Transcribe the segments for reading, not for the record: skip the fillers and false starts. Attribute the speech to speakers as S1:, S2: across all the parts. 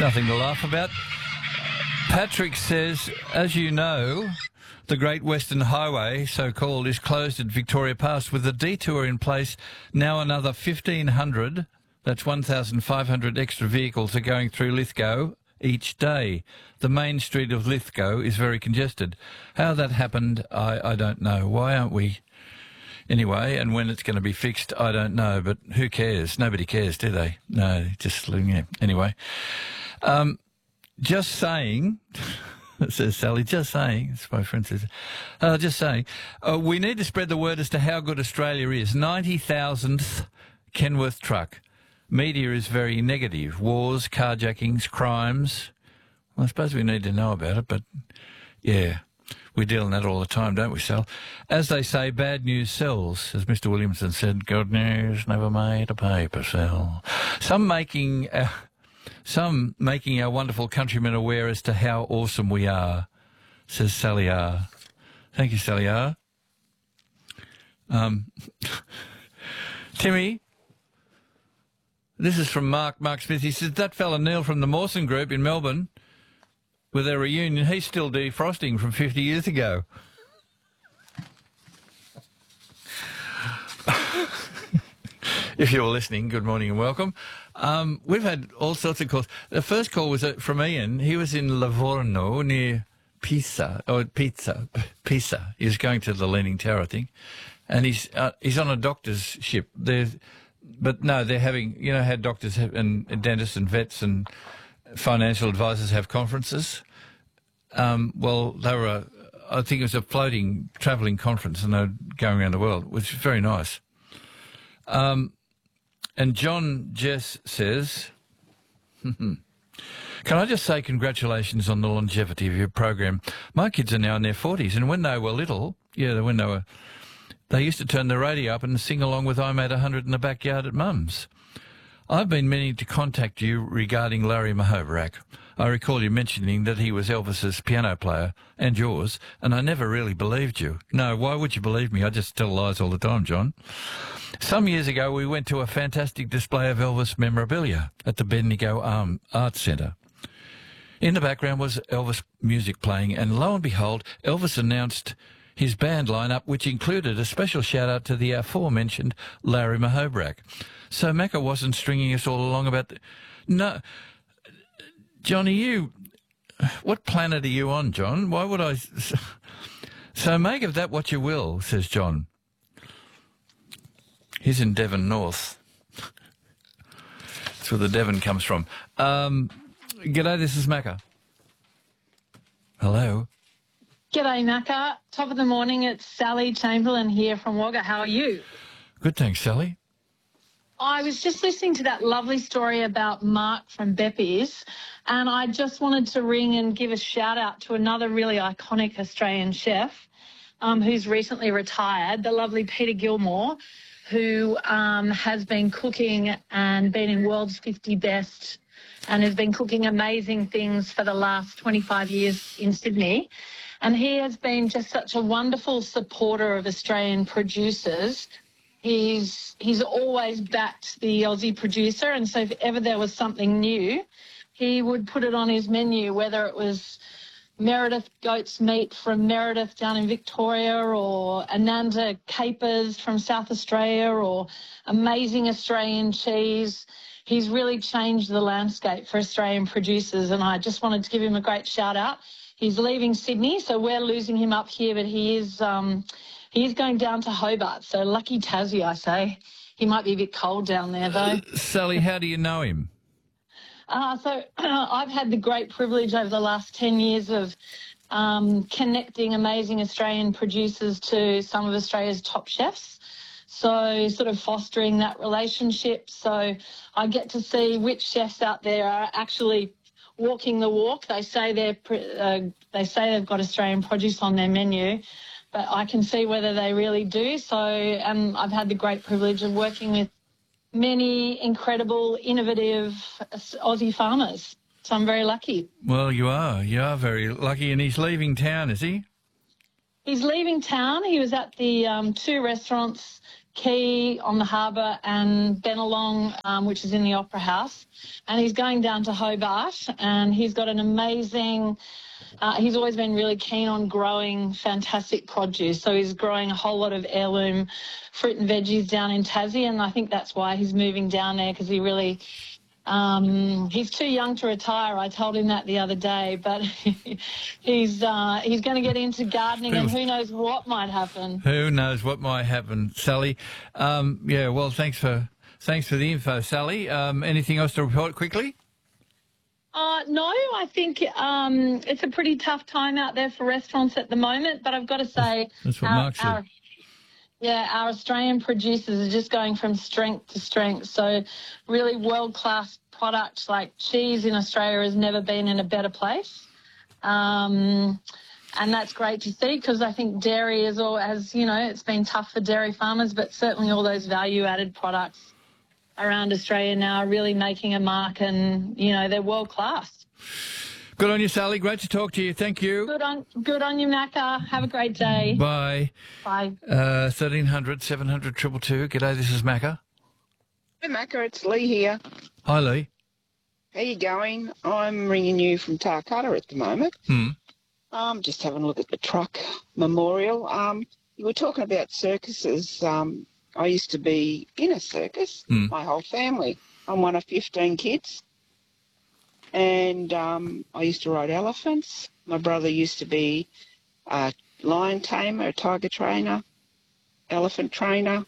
S1: Nothing to laugh about. Patrick says, as you know, the Great Western Highway, so-called, is closed at Victoria Pass. With the detour in place, now another 1,500, that's 1,500 extra vehicles are going through Lithgow each day. The main street of Lithgow is very congested. How that happened, I don't know. Why aren't we... Anyway, and when it's going to be fixed, I don't know, but who cares? Nobody cares, do they? No, just, yeah. Anyway. Just saying, says Sally, just saying, as my friend says, just saying, we need to spread the word as to how good Australia is. 90,000th Kenworth truck. Media is very negative. Wars, carjackings, crimes. Well, I suppose we need to know about it, but yeah, we deal in that all the time, don't we, Sal? As they say, bad news sells. As Mr. Williamson said, good news never made a paper sell. Some making our wonderful countrymen aware as to how awesome we are, says Sally R. Thank you, Sally R. Timmy, this is from Mark Smith. He says, that fella Neil from the Mawson Group in Melbourne, with their reunion, he's still defrosting from 50 years ago. If you're listening, good morning and welcome. We've had all sorts of calls. The first call was from Ian. He was in Livorno near Pisa. He was going to the Leaning Tower, I think. And he's on a doctor's ship. But no, they're having, you know how doctors and dentists and vets and financial advisors have conferences? Well, they were, I think it was a floating travelling conference, and they're going around the world, which is very nice. And John Jess says, can I just say congratulations on the longevity of your program? My kids are now in their 40s, and when they were little, they used to turn the radio up and sing along with I'm at 100 in the backyard at Mum's. I've been meaning to contact you regarding Larry Mahovrak. I recall you mentioning that he was Elvis's piano player and yours, and I never really believed you. No, why would you believe me? I just tell lies all the time, John. Some years ago, we went to a fantastic display of Elvis memorabilia at the Bendigo Arts Centre. In the background was Elvis music playing, and lo and behold, Elvis announced his band lineup, which included a special shout-out to the aforementioned Larry Mahovrak. So Macca wasn't stringing us all along about the... No, John, what planet are you on, John? Why would I... So make of that what you will, says John. He's in Devon North. That's where the Devon comes from. G'day, this is Macca. Hello.
S2: G'day, Macca. Top of the morning, it's Sally Chamberlain here from Wagga. How are you?
S1: Good, thanks, Sally.
S2: I was just listening to that lovely story about Mark from Beppy's, and I just wanted to ring and give a shout-out to another really iconic Australian chef who's recently retired, the lovely Peter Gilmore, who has been cooking and been in World's 50 Best and has been cooking amazing things for the last 25 years in Sydney. And he has been just such a wonderful supporter of Australian producers. He's always backed the Aussie producer, and so if ever there was something new, he would put it on his menu, whether it was Meredith goat's meat from Meredith down in Victoria, or Ananda capers from South Australia, or amazing Australian cheese. He's really changed the landscape for Australian producers, and I just wanted to give him a great shout out. He's leaving Sydney, so we're losing him up here, but he is going down to Hobart, so lucky Tassie, I say. He might be a bit cold down there, though.
S1: Sally, how do you know him?
S2: So I've had the great privilege over the last 10 years of connecting amazing Australian producers to some of Australia's top chefs. So sort of fostering that relationship. So I get to see which chefs out there are actually walking the walk. They say they've got Australian produce on their menu, but I can see whether they really do. So I've had the great privilege of working with many incredible, innovative Aussie farmers. So I'm very lucky.
S1: Well, you are. You are very lucky. And he's leaving town, is he?
S2: He's leaving town. He was at the two restaurants Quay on the harbour and Bennelong, which is in the Opera House. And he's going down to Hobart, and he's got an amazing... he's always been really keen on growing fantastic produce. So he's growing a whole lot of heirloom fruit and veggies down in Tassie, and I think that's why he's moving down there, because he really... he's too young to retire. I told him that the other day, but he's going to get into gardening, and who knows what might happen.
S1: Who knows what might happen, Sally? Yeah, well, thanks for the info, Sally. Anything else to report quickly?
S2: No, I think it's a pretty tough time out there for restaurants at the moment, but I've got to say...
S1: That's what Mark said.
S2: Our Australian producers are just going from strength to strength. So really world-class products like cheese in Australia has never been in a better place. And that's great to see, because I think dairy has, it's been tough for dairy farmers, but certainly all those value-added products around Australia now are really making a mark, and, they're world-class.
S1: Good on you, Sally. Great to talk to you. Thank you.
S2: Good on you, Macca. Have a great day.
S1: Bye.
S2: Bye.
S1: 1300 700 222. G'day, this is Macca.
S3: Hey, Macca, it's Lee here.
S1: Hi, Lee.
S3: How you going? I'm ringing you from Tarcutta at the moment. Just having a look at the truck memorial. You were talking about circuses. I used to be in a circus, my whole family. I'm one of 15 kids. And I used to ride elephants. My brother used to be a lion tamer, a tiger trainer, elephant trainer.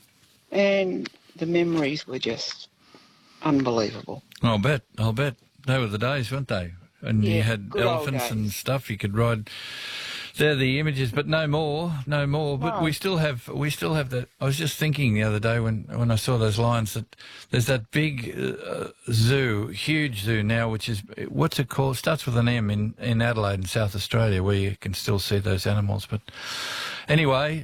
S3: And the memories were just unbelievable.
S1: I'll bet. They were the days, weren't they? And you had elephants and stuff you could ride. They're the images, but no more. But we still have that. I was just thinking the other day when I saw those lions that there's that big zoo, huge zoo now, which is, what's it called? Starts with an M in Adelaide in South Australia, where you can still see those animals. But anyway,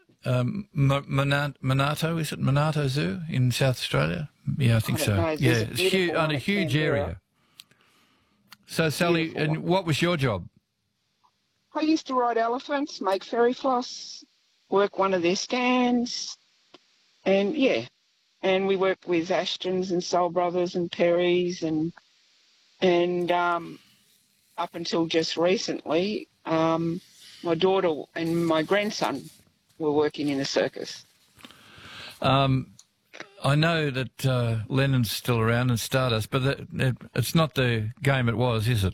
S1: Monarto, is it Monarto Zoo in South Australia? Yeah, I think so. Yeah, it's huge, on a huge area. So, Sally, and what was your job?
S3: I used to ride elephants, make fairy floss, work one of their stands, and we worked with Ashtons and Soul Brothers and Perrys, and up until just recently, my daughter and my grandson were working in a circus.
S1: I know that Lennon's still around and Stardust, but it's not the game it was, is it?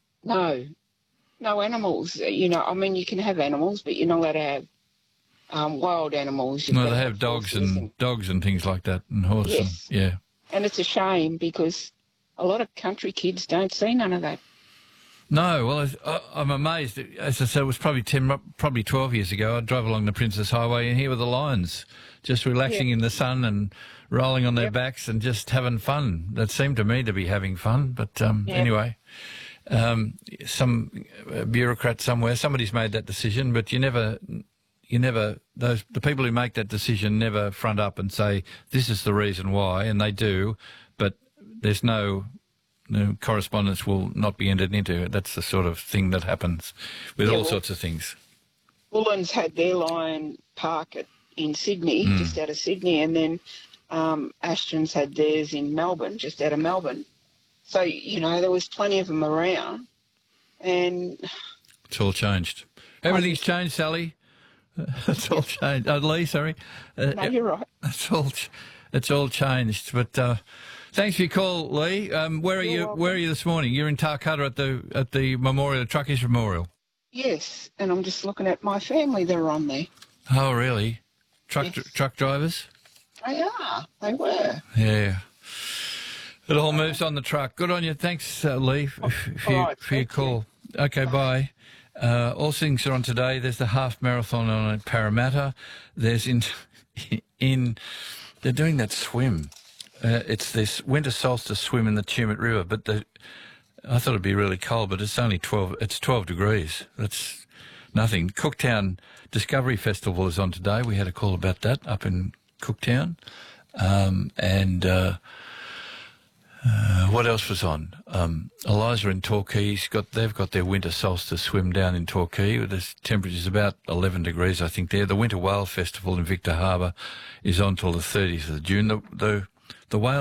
S3: No animals. You can have animals, but you're not allowed to have wild animals.
S1: No, they have dogs and things like that, and horses.
S3: Yes.
S1: Yeah.
S3: And it's a shame, because a lot of country kids don't see none of that.
S1: No, well, I'm amazed. As I said, it was probably 12 years ago. I'd drive along the Princess Highway, and here were the lions, just relaxing in the sun and rolling on their backs and just having fun. That seemed to me to be having fun, but anyway. Some bureaucrat somewhere, somebody's made that decision, but the people who make that decision never front up and say, this is the reason why, and they do, but there's no correspondence will not be entered into. That's the sort of thing that happens with all sorts of things.
S3: Woolens had their lion park in Sydney, just out of Sydney, and then Ashton's had theirs in Melbourne, just out of Melbourne. So, there was plenty of them around, and...
S1: It's all changed. Everything's changed, Sally. It's all changed. Lee, sorry.
S3: No, you're right.
S1: It's all changed. But thanks for your call, Lee. Where are you this morning? You're in Tarcutta at the memorial, Truckies Memorial.
S3: Yes, and I'm just looking at my family that are on there.
S1: Oh, really? Truck drivers?
S3: They are. They were.
S1: Yeah. It all moves on the truck. Good on you. Thanks, Lee, for your call. Okay, bye. All things are on today. There's the half marathon on at Parramatta. There's they're doing that swim. It's this winter solstice swim in the Tumut River, but I thought it'd be really cold, but it's only 12. It's 12 degrees. That's nothing. Cooktown Discovery Festival is on today. We had a call about that up in Cooktown, and What else was on? Eliza in Torquay, they've got their winter solstice swim down in Torquay. The temperature's about 11 degrees, I think, there. The Winter Whale Festival in Victor Harbour is on till the 30th of June. The whale